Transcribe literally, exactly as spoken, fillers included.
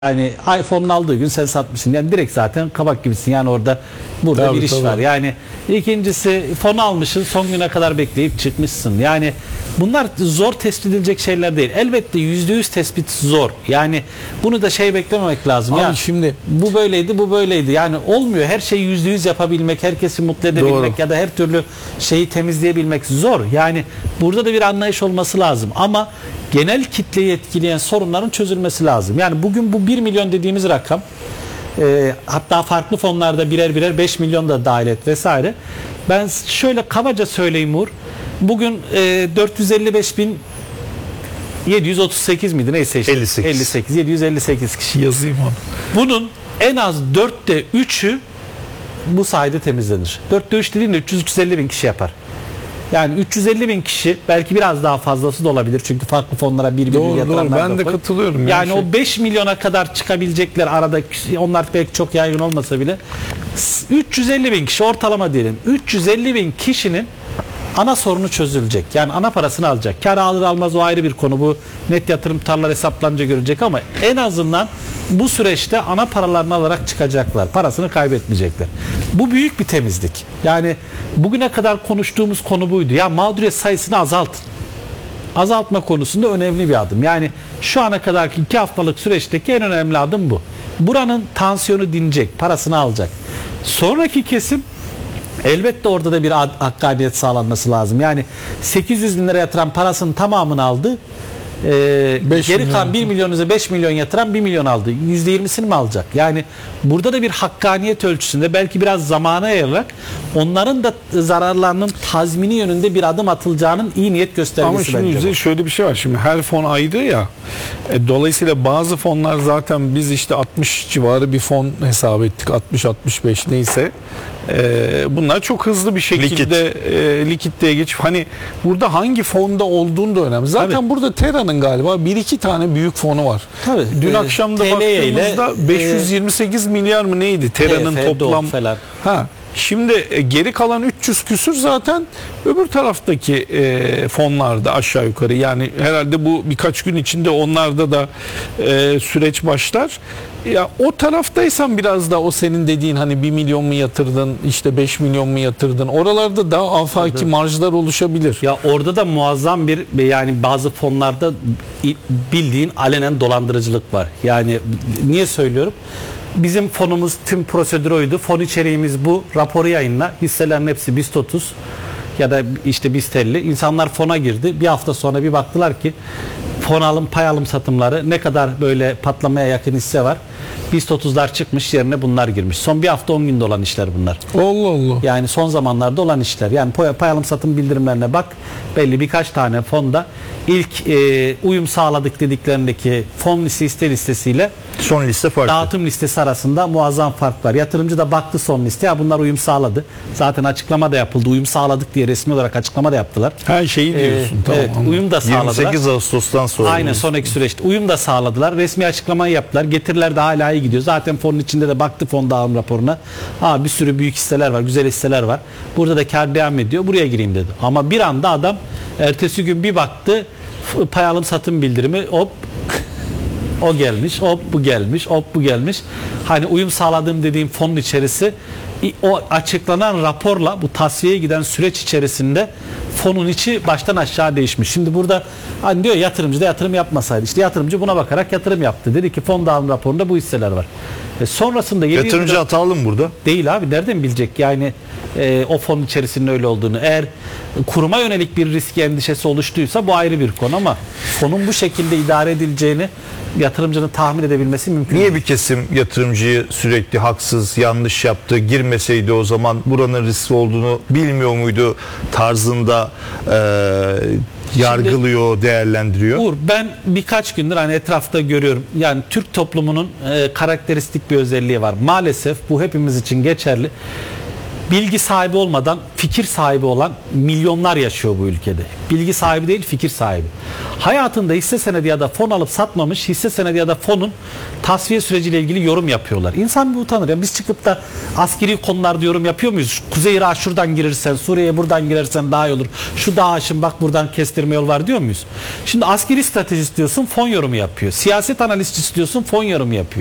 Yani iPhone'un aldığı gün sen satmışsın. Yani direkt zaten kabak gibisin. Yani orada burada Tabii, bir iş tabii. var. Yani ikincisi fonu almışsın, son güne kadar bekleyip çıkmışsın. Yani bunlar zor tespit edilecek şeyler değil. Elbette yüzde yüz tespit zor. Yani bunu da şey beklememek lazım. Abi ya şimdi bu böyleydi, bu böyleydi. Yani olmuyor. Her şeyi yüzde yüz yapabilmek, herkesi mutlu edebilmek Doğru. ya da her türlü şeyi temizleyebilmek zor. Yani burada da bir anlayış olması lazım. Ama genel kitleyi etkileyen sorunların çözülmesi lazım. Yani bugün bu bir milyon dediğimiz rakam, e, hatta farklı fonlarda birer birer beş milyon da dahil et vesaire. Ben şöyle kabaca söyleyeyim Uğur. Bugün e, dört yüz elli beş bin yedi yüz otuz sekiz miydi neyse işte elli sekiz. elli sekiz yedi yüz elli sekiz kişi. yazayım onu. Bunun en az dörtte üçü bu sayede temizlenir. Dörtte üç dediğimde üç yüz üç yüz elli bin kişi yapar. Yani üç yüz elli bin kişi, belki biraz daha fazlası da olabilir. Çünkü farklı fonlara bir milyon Doğru, yatıranlar doğru. Ben da de koy. katılıyorum. Yani Yani o beş milyona kadar çıkabilecekler arada, onlar belki çok yaygın olmasa bile üç yüz elli bin kişi ortalama diyelim. üç yüz elli bin kişinin ana sorunu çözülecek. Yani ana parasını alacak. Kar alır almaz o ayrı bir konu. Bu net yatırım tutarlar hesaplanınca görecek ama en azından bu süreçte ana paralarını alarak çıkacaklar. Parasını kaybetmeyecekler. Bu büyük bir temizlik. Yani bugüne kadar konuştuğumuz konu buydu. Ya mağduriyet sayısını azaltın. Azaltma konusunda önemli bir adım. Yani şu ana kadarki iki haftalık süreçteki en önemli adım bu. Buranın tansiyonu dinecek, parasını alacak. Sonraki kesim, elbette orada da bir hakkaniyet sağlanması lazım. Yani sekiz yüz bin lira yatıran parasının tamamını aldı. Ee, geri kalan bir milyon üzerine beş milyon yatıran bir milyon aldı. yüzde yirmisini mi alacak? Yani burada da bir hakkaniyet ölçüsünde belki biraz zamana yayılarak onların da zararlarının tazmini yönünde bir adım atılacağının iyi niyet göstergesi. ama şimdi bence yüzde bu. şöyle bir şey var. Şimdi her fon ayrı ya. E, dolayısıyla bazı fonlar zaten biz işte altmış civarı bir fon hesap ettik. altmış altmış beş neyse. E, bunlar çok hızlı bir şekilde e, likiditeye geçip hani burada hangi fonda olduğunu da önemli. Zaten Tabii. burada Tera'nın galiba bir iki tane büyük fonu var. Tabii. Dün E, akşam da T L ile, baktığımızda beş yüz yirmi sekiz milyar mı neydi Tera'nın T F, toplam D O falan. ha. Şimdi e, geri kalan üç yüz küsür zaten öbür taraftaki e, fonlarda aşağı yukarı. Yani herhalde bu birkaç gün içinde onlarda da e, süreç başlar. Ya o taraftaysan biraz da o senin dediğin hani bir milyon mu yatırdın, işte beş milyon mu yatırdın? Oralarda daha afaki marjlar oluşabilir. Ya orada da muazzam bir, yani bazı fonlarda bildiğin alenen dolandırıcılık var. Yani niye söylüyorum? Bizim fonumuz tüm prosedür oydu. Fon içeriğimiz bu. Raporu yayınla. Hisselerin hepsi BIST otuz ya da işte BIST elli. İnsanlar fona girdi. Bir hafta sonra bir baktılar ki fon alım pay alım satımları ne kadar böyle patlamaya yakın hisse var. BIST otuzlar çıkmış, yerine bunlar girmiş. Son bir hafta on günde olan işler bunlar. Allah Allah. Yani son zamanlarda olan işler. Yani pay, pay alım satım bildirimlerine bak. Belli birkaç tane fonda ilk e, uyum sağladık dediklerindeki fon liste listesiyle Son liste farklı. dağıtım listesi arasında muazzam fark var. Yatırımcı da baktı son listeye. Bunlar uyum sağladı. Zaten açıklama da yapıldı. Uyum sağladık diye resmi olarak açıklama da yaptılar. Her şeyi diyorsun. Ee, tamam. evet, uyum da sağladılar. yirmi sekiz Ağustos'tan sonra. Aynen, sonraki süreçte uyum da sağladılar. Resmi açıklamayı yaptılar. Getiriler de hala iyi gidiyor. Zaten fonun içinde de baktı fon dağılım raporuna. Ha, bir sürü büyük hisseler var, güzel hisseler var. Burada da kar devam ediyor. Buraya gireyim dedi. Ama bir anda adam ertesi gün bir baktı, pay alım satım bildirimi, hop o gelmiş, hop bu gelmiş, hop bu gelmiş. Hani uyum sağladığım dediğim fonun içerisi o açıklanan raporla bu tasfiyeye giden süreç içerisinde fonun içi baştan aşağı değişmiş. Şimdi burada hani diyor yatırımcı da yatırım yapmasaydı. İşte yatırımcı buna bakarak yatırım yaptı. Dedi ki fon dağılım raporunda bu hisseler var. E sonrasında Yatırımcı hatalı mı burada? değil abi, nereden bilecek yani e, o fonun içerisinde öyle olduğunu. Eğer kuruma yönelik bir risk endişesi oluştuysa bu ayrı bir konu ama fonun bu şekilde idare edileceğini yatırımcının tahmin edebilmesi mümkün. Niye bir kesim yatırımcıyı sürekli haksız, yanlış yaptı, girmeseydi o zaman buranın riskli olduğunu bilmiyor muydu tarzında e, yargılıyor, Şimdi, değerlendiriyor? Uğur, ben birkaç gündür hani etrafta görüyorum. Yani Türk toplumunun e, karakteristik bir özelliği var. Maalesef bu hepimiz için geçerli. bilgi sahibi olmadan fikir sahibi olan milyonlar yaşıyor bu ülkede. Bilgi sahibi değil, fikir sahibi. Hayatında hisse senedi ya da fon alıp satmamış, hisse senedi ya da fonun tasfiye süreciyle ilgili yorum yapıyorlar. İnsan bir utanır. Yani biz çıkıp da askeri konularda yorum yapıyor muyuz? Kuzey Irak'a şuradan girersen, Suriye'ye buradan girersen daha iyi olur. Şu dağa aşın bak buradan kestirme yol var diyor muyuz? Şimdi askeri stratejist diyorsun, fon yorumu yapıyor. Siyaset analistçisi diyorsun, fon yorumu yapıyor.